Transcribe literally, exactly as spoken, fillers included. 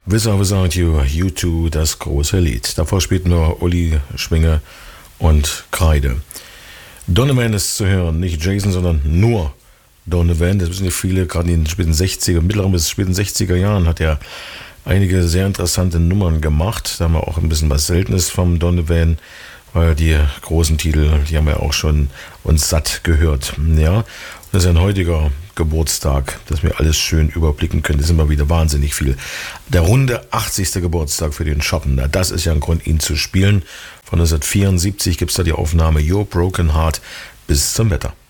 Without Without You, U zwei, das große Lied. Davor spielten wir Uli Schwinge und Kreide. Donovan ist zu hören, nicht Jason, sondern nur Donovan. Das wissen ja viele, gerade in den späten sechziger, mittleren bis späten sechziger Jahren hat er einige sehr interessante Nummern gemacht. Da haben wir auch ein bisschen was Seltenes vom Donovan, weil die großen Titel, die haben wir auch schon uns satt gehört. Ja, das ist ein heutiger Geburtstag, dass wir alles schön überblicken können. Das ist immer wieder wahnsinnig viel. Der runde achtzigste Geburtstag für den Schotten. Das ist ja ein Grund, ihn zu spielen. Von neunzehnhundertvierundsiebzig gibt es da die Aufnahme Your Broken Heart. Bis zum Wetter.